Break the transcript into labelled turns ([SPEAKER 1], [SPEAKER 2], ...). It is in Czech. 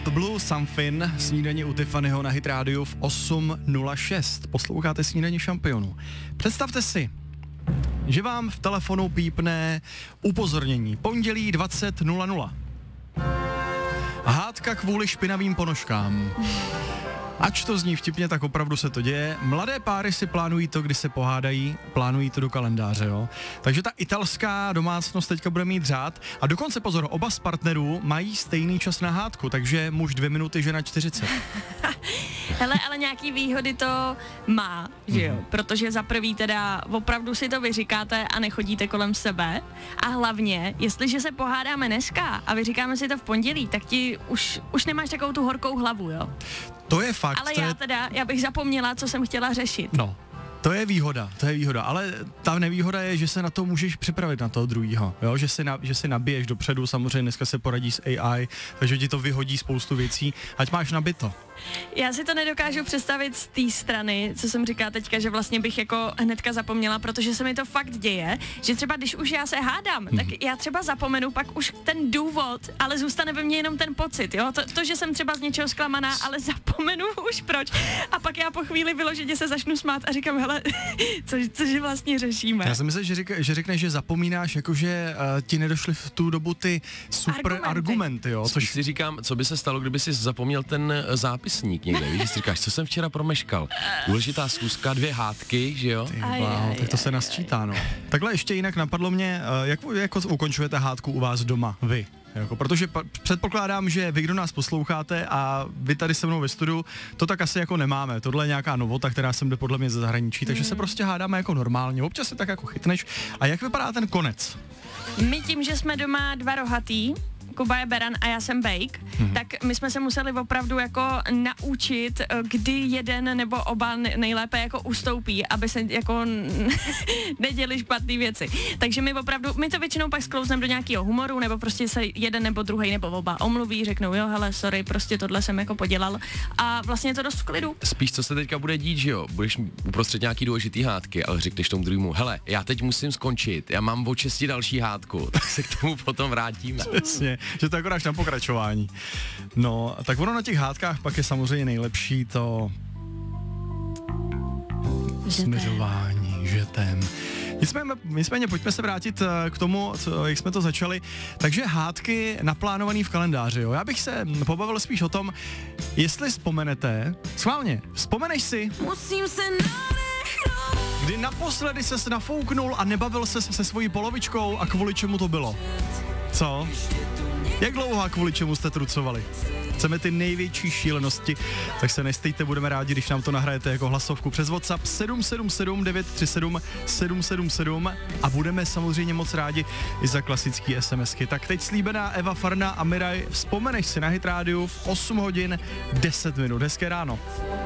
[SPEAKER 1] Blue Something, snídaně u Tiffanyho na Hit Radio v 8:06. Posloucháte Snídaně šampionů. Představte si, že vám v telefonu pípne upozornění. Pondělí 20:00. Hádka kvůli špinavým ponožkám. Ač to zní vtipně, tak opravdu se to děje. Mladé páry si plánují to, kdy se pohádají, plánují to do kalendáře, jo. Takže ta italská domácnost teďka bude mít řád a dokonce pozor, oba z partnerů mají stejný čas na hádku, takže muž 2 minuty, žena 40.
[SPEAKER 2] Hele, ale nějaký výhody to má, že jo? Protože za prvý teda opravdu si to vyříkáte a nechodíte kolem sebe a hlavně, jestliže se pohádáme dneska a vyříkáme si to v pondělí, tak ti už nemáš takovou tu horkou hlavu, jo?
[SPEAKER 1] To je fakt.
[SPEAKER 2] Ale já bych zapomněla, co jsem chtěla řešit.
[SPEAKER 1] No. To je výhoda, ale ta nevýhoda je, že se na to můžeš připravit na toho druhýho, jo, že si nabiješ dopředu, samozřejmě dneska se poradí s AI, takže ti to vyhodí spoustu věcí, ať máš nabito.
[SPEAKER 2] Já si to nedokážu představit z té strany, co jsem říkala teďka, že vlastně bych jako hnedka zapomněla, protože se mi to fakt děje, že třeba když už já se hádám, tak já třeba zapomenu pak už ten důvod, ale zůstane ve mně jenom ten pocit, jo, to že jsem třeba z něčeho zklamaná, ale zapomenu už proč a pak já po chvíli vyloženě se začnu smát a říkám, hele, cože vlastně řešíme.
[SPEAKER 1] Já si myslím, že řekneš, že zapomínáš, jakože ti nedošly v tu dobu ty super argumenty, jo.
[SPEAKER 3] Což si říkám, co by se stalo, kdyby si zapomněl ten zápisník někde, víš, si říkáš, co jsem včera promeškal. Důležitá schůzka, 2 hádky, že jo?
[SPEAKER 1] Tak to se nasčítá, no. Takhle ještě jinak napadlo mě, jak ukončujete hádku u vás doma, vy? Jako, protože předpokládám, že vy, kdo nás posloucháte a vy tady se mnou ve studiu, to tak asi jako nemáme. Tohle je nějaká novota, která sem jde podle mě ze zahraničí, takže se prostě hádáme jako normálně. Občas se tak jako chytneš. A jak vypadá ten konec?
[SPEAKER 2] My tím, že jsme doma 2 rohatý, Kuba je beran a já jsem bejk, tak my jsme se museli opravdu jako naučit, kdy jeden nebo oba nejlépe jako ustoupí, aby se jako neděli špatné věci. Takže my to většinou pak sklouzneme do nějakého humoru, nebo prostě se jeden nebo druhý nebo oba omluví, řeknou, jo, hele, sorry, prostě tohle jsem jako podělal a vlastně je to dost v klidu.
[SPEAKER 3] Spíš, co se teďka bude dít, že jo, budeš uprostřed nějaký důležitý hádky, ale řekneš tomu druhému, hele, já teď musím skončit, já mám o 6 další hádku, tak se k tomu potom vrátíme.
[SPEAKER 1] Přesně, že to akorát na pokračování. No, tak ono na těch hádkách pak je samozřejmě nejlepší to směřování, žetem. Nicméně pojďme se vrátit k tomu, jak jsme to začali. Takže hádky naplánovaný v kalendáři, jo. Já bych se pobavil spíš o tom, jestli vzpomenete, schválně, vzpomeneš si, kdy naposledy ses nafouknul a nebavil se svojí polovičkou a kvůli čemu to bylo? Co? Jak dlouho a kvůli čemu jste trucovali? Chceme ty největší šílenosti, tak se nestejte, budeme rádi, když nám to nahrajete jako hlasovku přes WhatsApp 777 937 777 a budeme samozřejmě moc rádi i za klasický SMSky. Tak teď slíbená Eva Farna a Miraj, vzpomeneš si na Hit Radio v 8:10. Hezké ráno.